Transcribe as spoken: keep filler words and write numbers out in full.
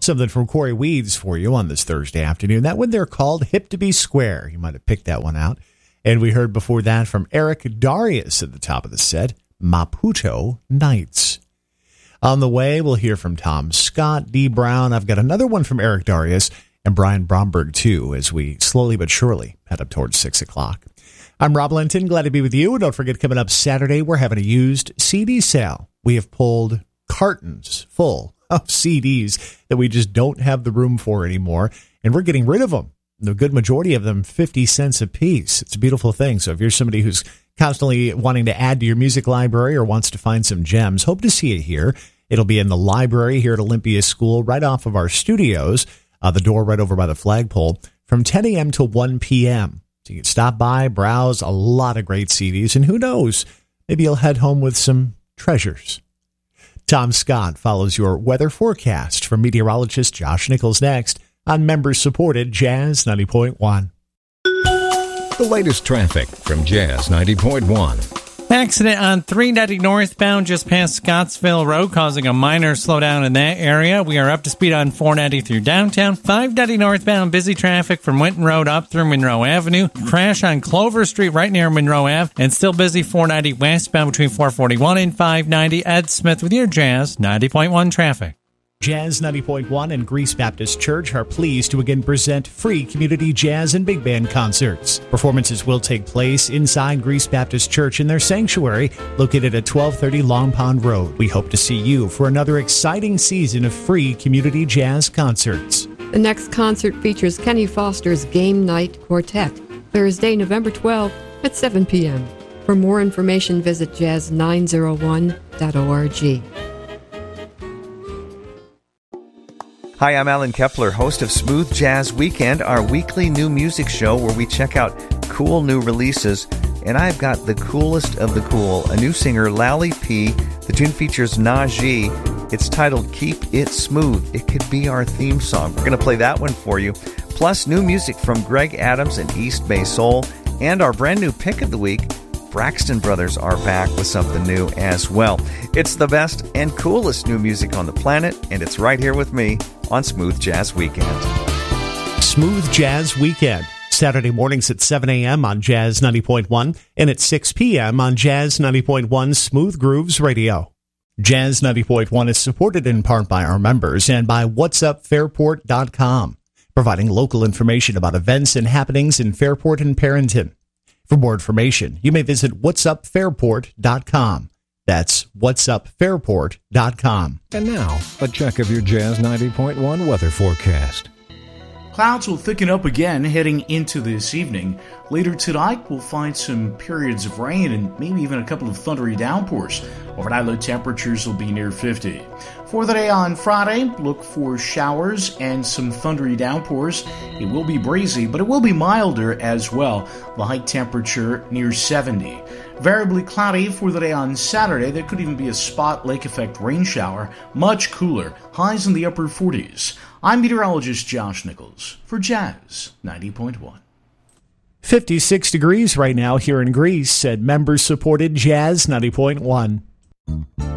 Something from Corey Weeds for you on this Thursday afternoon. That one they're called Hip to Be Square. You might have picked that one out. And we heard before that from Eric Darius at the top of the set, Maputo Nights. On the way, we'll hear from Tom Scott, Dee Brown. I've got another one from Eric Darius and Brian Bromberg, too, as we slowly but surely head up towards six o'clock. I'm Rob Linton. Glad to be with you. Don't forget, coming up Saturday, we're having a used C D sale. We have pulled cartons full of C Ds that we just don't have the room for anymore, and we're getting rid of them. The good majority of them, fifty cents a piece. It's a beautiful thing. So if you're somebody who's constantly wanting to add to your music library or wants to find some gems, hope to see you here. It'll be in the library here at Olympia School, right off of our studios, uh, the door right over by the flagpole, from ten a.m. to one p.m. So you can stop by, browse, a lot of great C Ds, and who knows, maybe you'll head home with some treasures. Tom Scott follows your weather forecast from meteorologist Josh Nichols next on member-supported Jazz ninety point one. The latest traffic from Jazz ninety point one. Accident on three ninety northbound just past Scottsville Road, causing a minor slowdown in that area. We are up to speed on four ninety through downtown. five ninety northbound, busy traffic from Winton Road up through Monroe Avenue. Crash on Clover Street right near Monroe Ave. And still busy four ninety westbound between four forty-one and five ninety. Ed Smith with your Jazz ninety point one traffic. Jazz ninety point one and Greece Baptist Church are pleased to again present free community jazz and big band concerts. Performances will take place inside Greece Baptist Church in their sanctuary, located at twelve thirty Long Pond Road. We hope to see you for another exciting season of free community jazz concerts. The next concert features Kenny Foster's Game Night Quartet, Thursday, November twelfth at seven p.m. For more information, visit jazz nine oh one dot org. Hi, I'm Alan Kepler, host of Smooth Jazz Weekend, our weekly new music show where we check out cool new releases. And I've got the coolest of the cool, a new singer, Lally P. The tune features Najee. It's titled Keep It Smooth. It could be our theme song. We're going to play that one for you. Plus, new music from Greg Adams and East Bay Soul. And our brand new pick of the week, Braxton Brothers are back with something new as well. It's the best and coolest new music on the planet, and it's right here with me on Smooth Jazz Weekend. Smooth Jazz Weekend, Saturday mornings at seven a.m. on Jazz ninety point one and at six p.m. on Jazz ninety point one Smooth Grooves Radio. Jazz ninety point one is supported in part by our members and by whats up fairport dot com, providing local information about events and happenings in Fairport and Perrington. For more information, you may visit whats up fairport dot com. That's whats up fairport dot com. And now, a check of your Jazz ninety point one weather forecast. Clouds will thicken up again heading into this evening. Later tonight, we'll find some periods of rain and maybe even a couple of thundery downpours. Overnight low temperatures will be near fifty. For the day on Friday, look for showers and some thundery downpours. It will be breezy, but it will be milder as well. The high temperature near seventy. Variably cloudy for the day on Saturday. There could even be a spot lake effect rain shower. Much cooler. Highs in the upper forties. I'm meteorologist Josh Nichols for Jazz ninety point one. fifty-six degrees right now here in Greece at member-supported Jazz ninety point one.